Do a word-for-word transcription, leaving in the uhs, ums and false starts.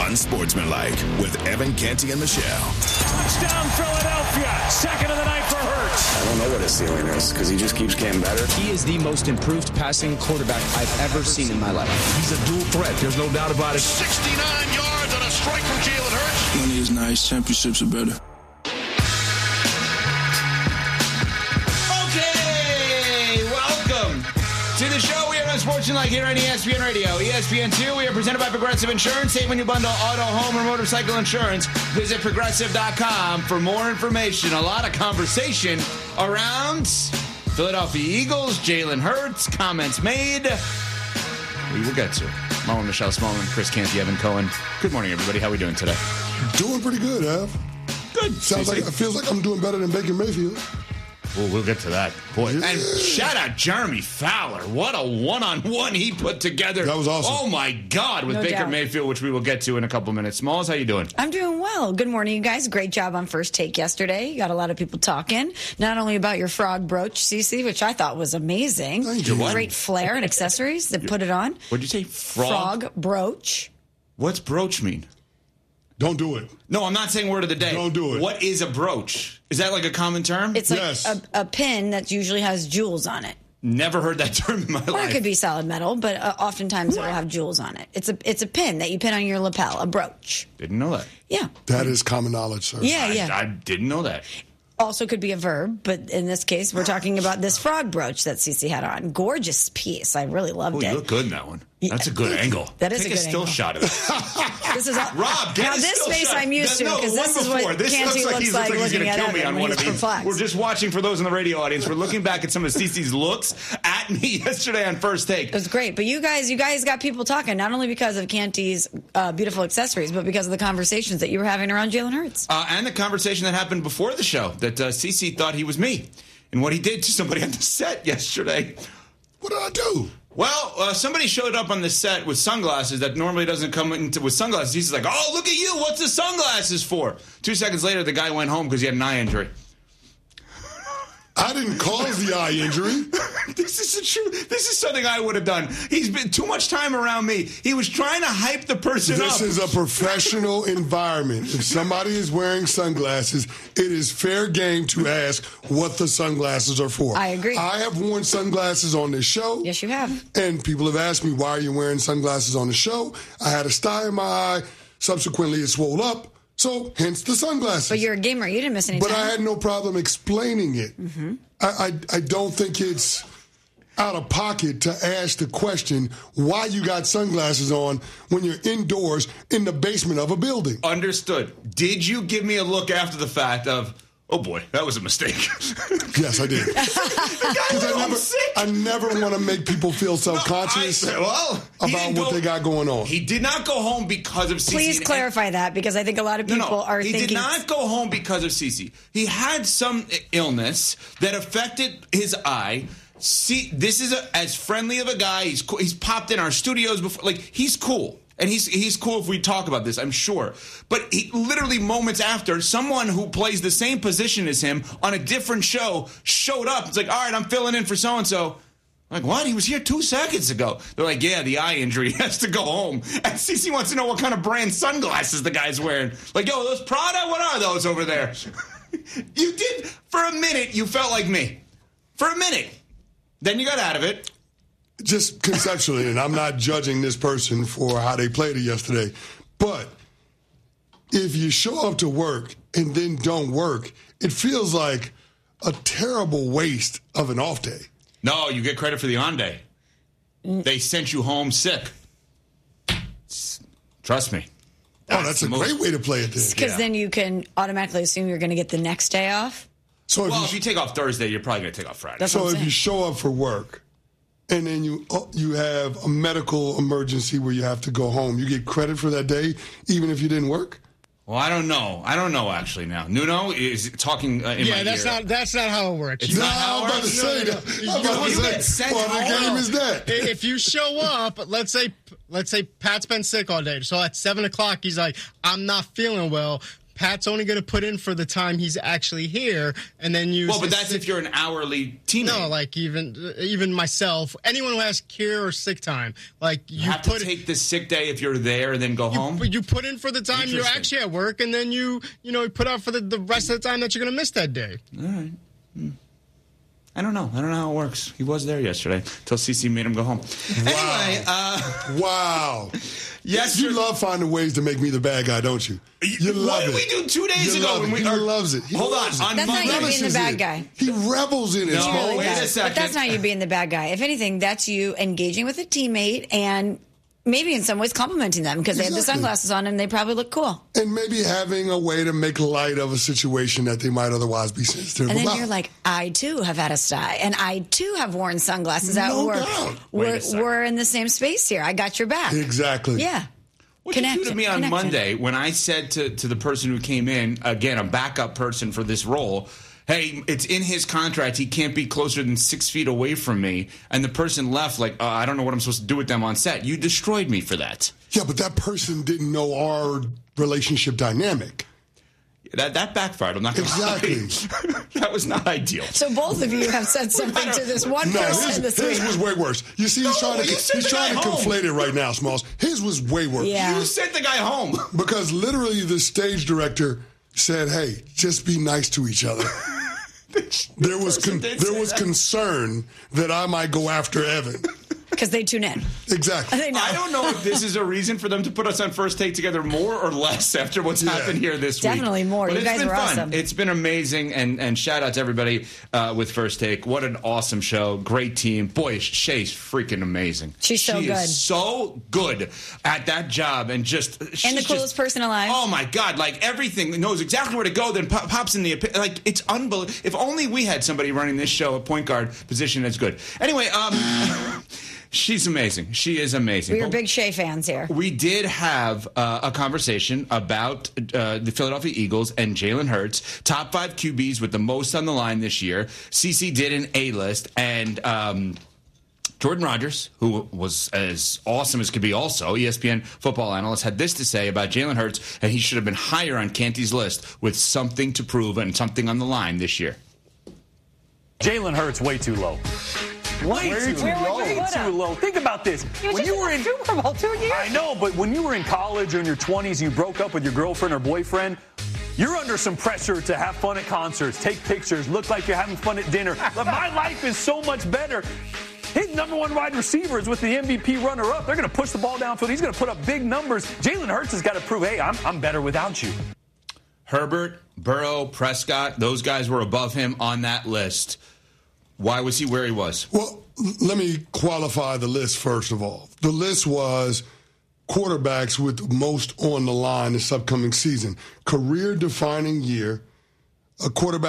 Unsportsmanlike with Evan Canty and Michelle. Touchdown Philadelphia. Second of the night for Hurts. I don't know what his ceiling is because he just keeps getting better. He is the most improved passing quarterback I've ever seen in my life. He's a dual threat. There's no doubt about it. sixty-nine yards on a strike from Jalen Hurts. Money is nice. Championships are better. Okay, welcome to the show. We are Unsportsmanlike here on E S P N Radio. E S P N two, we are presented by Progressive Insurance. Save when you bundle auto, home, or motorcycle insurance. Visit Progressive dot com for more information. A lot of conversation around Philadelphia Eagles, Jalen Hurts, comments made. We will get to Mullen, Michelle Smallman, Chris Canty, Evan Cohen. Good morning, everybody. How are we doing today? Doing pretty good, Ev. Good. Sounds like, it feels like I'm doing better than Baker Mayfield. Well, we'll get to that. Boy, Yeah. and shout out Jeremy Fowler. What a one-on-one he put together. That was awesome. Oh, my God, with No Baker doubt. Mayfield, which we will get to in a couple minutes. Smalls, how you doing? I'm doing well. Good morning, you guys. Great job on First Take yesterday. You got a lot of people talking, not only about your frog brooch, Cece, which I thought was amazing. Thank you. Great flair and accessories that put it on. What'd you say? Frog? Frog brooch. What's brooch mean? Don't do it. No, I'm not saying word of the day. Don't do it. What is a brooch? Is that like a common term? It's like Yes. a, a pin that usually has jewels on it. Never heard that term in my Or life. it could be solid metal, but uh, oftentimes it will have jewels on it. It's a it's a pin that you pin on your lapel, a brooch. Didn't know that. Yeah. That is common knowledge, sir. Yeah, I, yeah. I didn't know that. Also could be a verb, but in this case, we're talking about this frog brooch that Cece had on. Gorgeous piece. I really loved Oh, it. you look good in that one. That's a good angle. That is Take a good still angle. shot of it. This is all, Rob, get now a this still face shot. I'm used to No, because one this is before. what This Canty looks like looks he's, like looks like he's looking going at to kill me Evan on when one he's of these. perplexed. We're just watching for those in the radio audience. We're looking back at some of Cece's looks at me yesterday on First Take. It was great, but you guys, you guys got people talking not only because of Canty's uh, beautiful accessories, but because of the conversations that you were having around Jalen Hurts. Uh, and the conversation that happened before the show that uh, Cece thought he was me and what he did to somebody on the set yesterday. What did I do? Well, uh, somebody showed up on the set with sunglasses that normally doesn't come into with sunglasses. He's like, "Oh, look at you! What's the sunglasses for?" Two seconds later, the guy went home because he had an eye injury. I didn't cause the eye injury. This is a true. This is something I would have done. He's been too much time around me. He was trying to hype the person This up. is a professional environment. If somebody is wearing sunglasses, it is fair game to ask what the sunglasses are for. I agree. I have worn sunglasses on this show. Yes, you have. And people have asked me, why are you wearing sunglasses on the show? I had a sty in my eye. Subsequently, it swelled up. So, hence the sunglasses. But you're a gamer. You didn't miss any But time. I had no problem explaining it. Mm-hmm. I, I, I don't think it's out of pocket to ask the question why you got sunglasses on when you're indoors in the basement of a building. Understood. Did you give me a look after the fact of, oh boy, that was a mistake? Yes, I did. Because I never, I never want to make people feel self-conscious No, I- well, he about didn't what go- they got going on. He did not go home because of Cece. Please And- clarify that because I think a lot of No, people no, are he thinking. did not go home because of Cece. He had some illness that affected his eye. See, this is a, as friendly of a guy. He's cool. He's popped in our studios before. Like, he's cool. And he's he's cool if we talk about this, I'm sure. But he, literally moments after, someone who plays the same position as him on a different show showed up. It's like, all right, I'm filling in for so-and-so. I'm like, what? He was here two seconds ago. They're like, yeah, the eye injury. He has to go home. And Cece wants to know what kind of brand sunglasses the guy's wearing. Like, yo, those Prada? What are those over there? You did, for a minute, you felt like me. For a minute. Then you got out of it. Just conceptually, and I'm not judging this person for how they played it yesterday, but if you show up to work and then don't work, it feels like a terrible waste of an off day. No, you get credit for the on day. They sent you home sick. Trust me. Oh, that's a great way to play it then. Because Yeah. then you can automatically assume you're going to get the next day off. So if Well, you, if you take off Thursday, you're probably going to take off Friday. That's so what I'm if you saying. show up for work and then you uh, you have a medical emergency where you have to go home, you get credit for that day even if you didn't work? Well, I don't know. I don't know, actually, now. Nuno is talking uh, in my Yeah, that's ear. not that's not how it works. It's You- not No, how I'm it about to works. say no, no. that. You- I'm about you to get say, sent what home. game is that? If you show up, let's say let's say Pat's been sick all day, so at seven o'clock he's like, I'm not feeling well. Pat's only going to put in for the time he's actually here, and then use. Well, but his that's sick- if you're an hourly teammate. No, like even even myself, anyone who has cure or sick time, like you, You have put to take the sick day if you're there and then go you, home? You put in for the time you're Interesting. actually at work, and then you you know put out for the, the rest of the time that you're going to miss that day. All right. Hmm. I don't know. I don't know how it works. He was there yesterday until C C made him go home. Wow. Anyway, uh, wow. yes, You love finding ways to make me the bad guy, don't you? You love what it. did we do two days You ago? love when it. we He or- loves it. He Hold loves on. it. On That's not Monday, you being the Relishes bad it. guy. He revels in it. No, He Smalls. really wait a does. second. But that's not you being the bad guy. If anything, that's you engaging with a teammate and maybe in some ways complimenting them because they had the Exactly. sunglasses on and they probably look cool. And maybe having a way to make light of a situation that they might otherwise be sensitive And then about. you're like, I too have had a sty, and I too have worn sunglasses at No work. doubt. Wait a We're, second. we're in the same space here. I got your back. Exactly. Yeah. What did you do Connection, to me on connection. Monday when I said to, to the person who came in, again, a backup person for this role, hey, it's in his contract. He can't be closer than six feet away from me. And the person left like, oh, I don't know what I'm supposed to do with them on set. You destroyed me for that. Yeah, but that person didn't know our relationship dynamic. That that backfired. I'm not going to Exactly. lie. That was not ideal. So both of you have said something to this one No, person his, this his week. was way worse. You see, he's No, trying to you sent he's the trying to guy home. conflate it right now, Smalls. His was way worse. Yeah. You sent the guy home. Because literally the stage director said, "Hey, just be nice to each other." There was con- did there say was that. concern that I might go after Evan. Because they tune in. Exactly. They know. I don't know if this is a reason for them to put us on First Take together more or less after what's Yeah. happened here this week. Definitely more. But You it's guys been were fun. awesome. It's been amazing, and, and shout out to everybody uh, with First Take. What an awesome show. Great team. Boy, Shay's freaking amazing. She's so she good. Is so good at that job, and just she's And the coolest just- person alive. Oh my God! Like everything knows exactly where to go. Then pop, pops in the like it's unbelievable. If only we had somebody running this show, a point guard position that's good. Anyway, um. She's amazing. She is amazing. We are But big Shea fans here. we did have uh, a conversation about uh, the Philadelphia Eagles and Jalen Hurts, top five Q Bs with the most on the line this year. Cece did an A-list, and um, Jordan Rodgers, who was as awesome as could be also, E S P N football analyst, had this to say about Jalen Hurts, and he should have been higher on Canty's list with something to prove and something on the line this year. Jalen Hurts way too low. Way, Way too, too low. Way too low. Think about this. You when just you were won in a Super Bowl two years. I know, but when you were in college or in your twenties and you broke up with your girlfriend or boyfriend, you're under some pressure to have fun at concerts, take pictures, look like you're having fun at dinner. But my life is so much better. His number one wide receiver is with the M V P runner-up. They're going to push the ball downfield. He's going to put up big numbers. Jalen Hurts has got to prove, hey, I'm, I'm better without you. Herbert, Burrow, Prescott, those guys were above him on that list. Why was he where he was? Well, let me qualify the list first of all. The list was quarterbacks with most on the line this upcoming season. Career-defining year, a quarterback